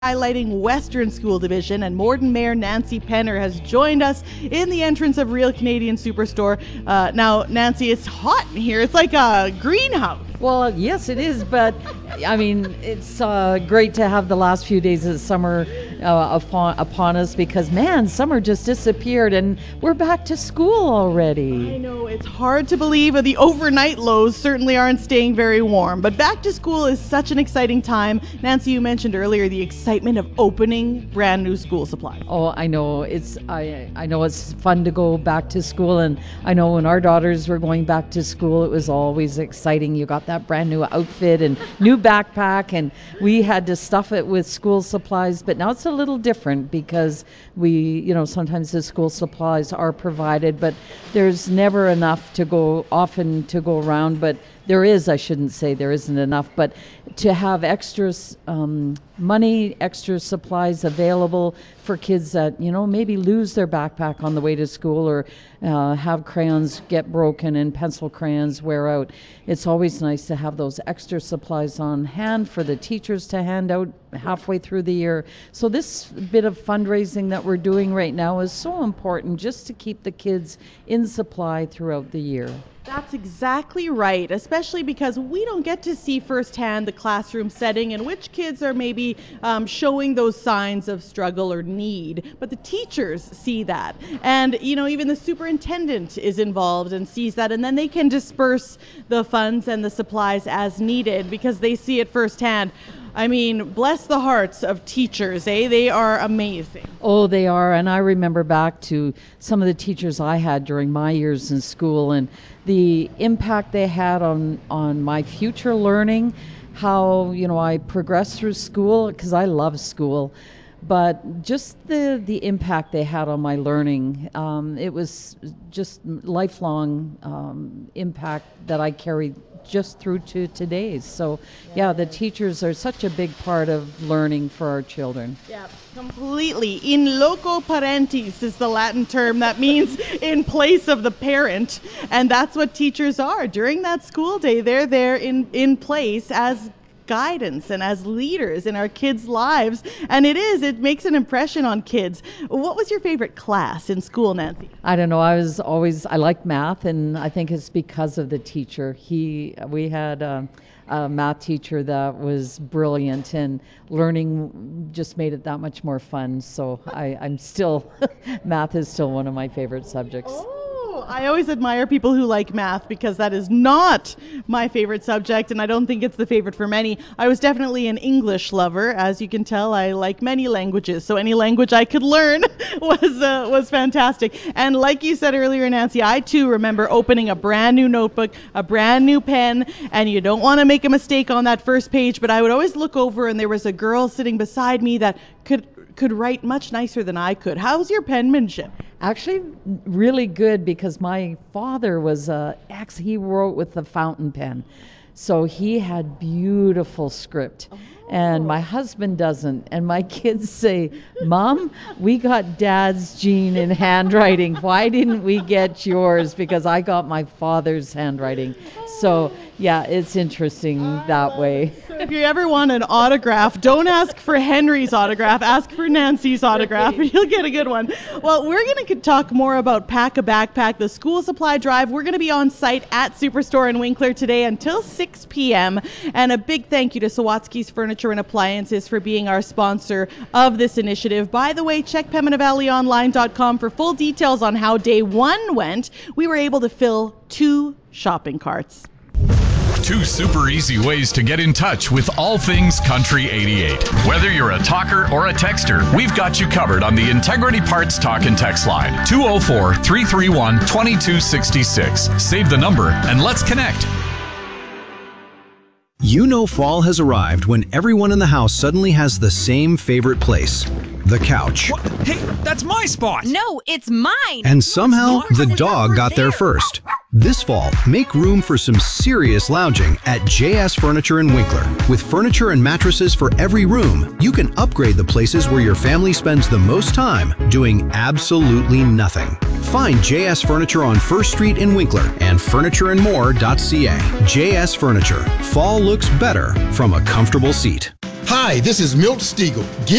highlighting Western School Division, and Morden Mayor Nancy Penner has joined us in the entrance of Real Canadian Superstore. Now, Nancy, it's hot in here. It's like a greenhouse. Well, yes, it is, but I mean, it's great to have the last few days of summer upon us because, man, summer just disappeared and we're back to school already. I know, it's hard to believe. The overnight lows certainly aren't staying very warm, but back to school is such an exciting time. Nancy, you mentioned earlier the excitement of opening brand new school supplies. Oh, I know. I know it's fun to go back to school, and I know when our daughters were going back to school, it was always exciting. You got that brand new outfit and new backpack, and we had to stuff it with school supplies, but now it's a little different because sometimes the school supplies are provided, but there's never enough to go around. But there is, I shouldn't say there isn't enough, but to have extra money, extra supplies available for kids that, maybe lose their backpack on the way to school or have crayons get broken and pencil crayons wear out. It's always nice to have those extra supplies on hand for the teachers to hand out halfway through the year. So this bit of fundraising that we're doing right now is so important just to keep the kids in supply throughout the year. That's exactly right, especially because we don't get to see firsthand the classroom setting and which kids are maybe showing those signs of struggle or need, but the teachers see that. And, even the superintendent is involved and sees that, and then they can disperse the funds and the supplies as needed because they see it firsthand. I mean, bless the hearts of teachers, eh? They are amazing. Oh, they are. And I remember back to some of the teachers I had during my years in school and the impact they had on my future learning, how, I progressed through school because I love school. But just the impact they had on my learning, it was just lifelong impact that I carried just through to today's. So yeah, the teachers are such a big part of learning for our children. Yeah, completely. In loco parentis is the Latin term that means in place of the parent, and that's what teachers are. During that school day, they're there in place as guidance and as leaders in our kids' lives, and it makes an impression on kids. What was your favorite class in school, Nancy? I don't know. I liked math, and I think it's because of the teacher. We had a math teacher that was brilliant, and learning just made it that much more fun. So I'm still math is still one of my favorite subjects. I always admire people who like math because that is not my favorite subject, and I don't think it's the favorite for many. I was definitely an English lover. As you can tell, I like many languages, so any language I could learn was fantastic. And like you said earlier, Nancy, I too remember opening a brand new notebook, a brand new pen, and you don't want to make a mistake on that first page, but I would always look over and there was a girl sitting beside me that could write much nicer than I could. How's your penmanship? Actually, really good because my father was he wrote with the fountain pen. So he had beautiful script. And my husband doesn't. And my kids say, Mom, we got Dad's gene in handwriting. Why didn't we get yours? Because I got my father's handwriting. So, yeah, it's interesting that way. So if you ever want an autograph, don't ask for Henry's autograph. Ask for Nancy's autograph. You'll get a good one. Well, we're going to talk more about Pack a Backpack, the school supply drive. We're going to be on site at Superstore in Winkler today until 6 p.m. And a big thank you to Sawatsky's Furniture and Appliances for being our sponsor of this initiative. By the way, check PembinaValleyOnline.com for full details on how day one went. We were able to fill 2 shopping carts. 2 super easy ways to get in touch with all things Country 88. Whether you're a talker or a texter, we've got you covered on the Integrity Parts Talk and Text line, 204-331-2266. Save the number and let's connect. Fall has arrived when everyone in the house suddenly has the same favorite place, the couch. What? Hey, that's my spot! No, it's mine! And somehow, the dog got there first. This fall, make room for some serious lounging at JS Furniture in Winkler. With furniture and mattresses for every room, you can upgrade the places where your family spends the most time doing absolutely nothing. Find JS Furniture on First Street in Winkler and furnitureandmore.ca. JS Furniture. Fall looks better from a comfortable seat. Hi, this is Milt Stiegel.